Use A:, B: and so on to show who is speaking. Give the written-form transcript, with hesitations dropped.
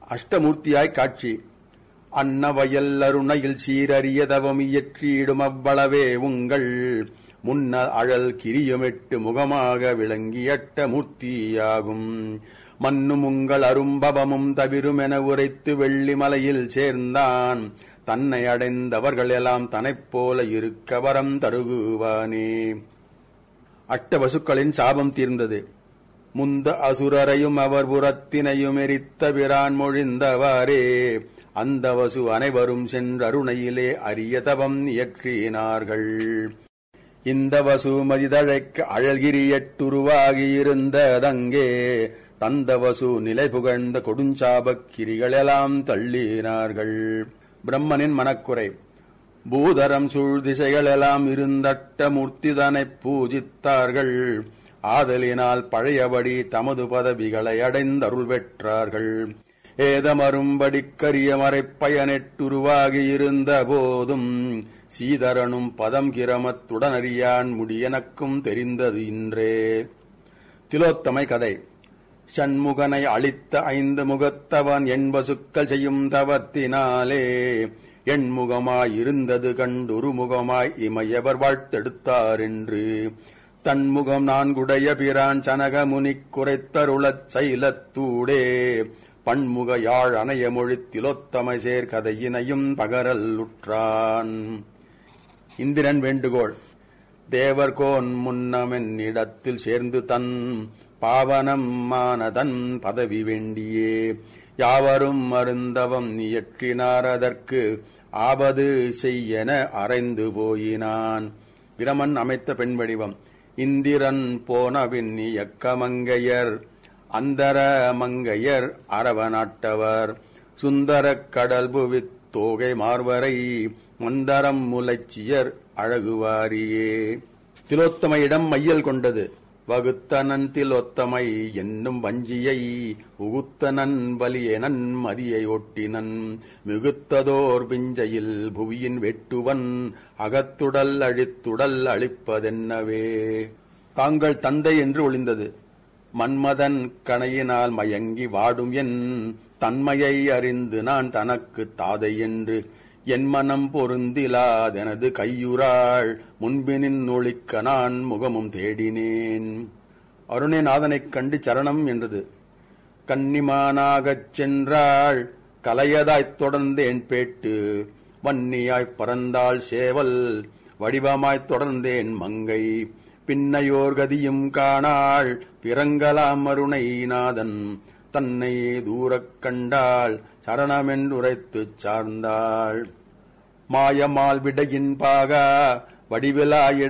A: அஷ்டமூர்த்தியாய் காட்சி. அன்னவயல் அருணையில் சீரறிய தவம் இயற்றியிடும் அவ்வளவே உங்கள் முன்ன அழல் கிரியுமெட்டு முகமாக விளங்கியட்ட மூர்த்தியாகும். மன்னும் உங்கள் அரும்பவமும் தவிருமென உரைத்து வெள்ளிமலையில் சேர்ந்தான். தன்னை அடைந்தவர்கள் எல்லாம் தனைப்போல இருக்க வரம் தருகுவானே. அஷ்டவசுக்களின் சாபம் தீர்ந்தது. முந்த அசுரரையும் அவர் புறத்தினையும் எரித்த பிரான் மொழிந்தவாறே அந்த வசு அனைவரும் சென்றருணையிலே அரிய தவம் இயற்றினார்கள். இந்த வசு மதிதழைக்க அழல்கிரியட்டுருவாகியிருந்ததங்கே தந்த வசு நிலை புகழ்ந்த கொடுஞ்சாபக் கிரிகளெல்லாம் தள்ளினார்கள். பிரம்மனின் மனக்குறை. பூதரம் சூழ் திசைகளெல்லாம் இருந்தட்ட மூர்த்திதனைப் பூஜித்தார்கள். ஆதலினால் பழையபடி தமது பதவிகளை அடைந்தருள் பெற்றார்கள். ஏதமரும்படிக்கரிய மறைப்பயனெட்டுருவாகியிருந்த போதும் சீதரனும் பதம் கிரமத்துடனறியான் முடியெனக்கும் தெரிந்தது இன்றே. திலோத்தமை கதை. ஷண்முகனை அளித்த 5 முகத்தவன் எண்பசுக்கள் செய்யும் தவத்தினாலே எண்முகமாயிருந்தது கண்டுரு முகமாய் இமையவர் வாழ்த்தெடுத்தார் என்று தன்முகம் 4 பிரான் சனகமுனி குறைத்தருளச் சைலத்தூடே பன்முக யாழ் அணைய மொழி திலோத்தமை சேர் கதையினையும் பகரல்லுற்றான். இந்திரன் வேண்டுகோள். தேவர்கோன் முன்னமென் இடத்தில் சேர்ந்து தன் பாவனம் மானதன் பதவி வேண்டியே யாவரும் அருந்தவம் இயற்றினார். அதற்கு ஆபது செய்யென அறைந்து போயினான். பிரமன் அமைத்த பெண் வடிவம். இந்திரன் போனபின் இயக்கமங்கையர் அந்தர மங்கையர் அரவ நாட்டவர் சுந்தரக் கடல் புவித் தோகை மார்வரை மந்தரம் முலைச்சியர் அழகுவாரியே. திலோத்தமையிடம் மையல் கொண்டது. வகுத்தனன் திலோத்தமை என்னும் வஞ்சியை உகுத்தனன் வலியனன் மதியை ஒட்டினன் மிகுத்ததோர் பிஞ்சையில் புவியின் வெட்டுவன் அகத்துடல் அழித்துடல் அழிப்பதென்னவே. தாங்கள் தந்தை என்று ஒளிந்தது. மன்மதன் கணையினால் மயங்கி வாடும் என் தன்மையை அறிந்து நான் தனக்கு தாதை என்று என் மனம் பொருந்திலாதெனது கையுறாள் முன்பினின் ஒளிக்க நான் முகமும் தேடினேன். அருணே நாதனைக் கண்டு சரணம் என்றது. கன்னிமானாகச் சென்றாள் கலையதாய்த் தொடர்ந்தேன் பேட்டு வன்னியாய்ப் பறந்தாள் சேவல் வடிவமாய்த் தொடர்ந்தேன் மங்கை பின்னையோர் கதியும் காணாள் பிறங்கலாம் அருணை நாதன் தன்னை தூரக் கண்டாள் சரணமென்றுரைத்துச் சார்ந்தாள். மாயமால் விடையின் பாகா வடிவிலாயிட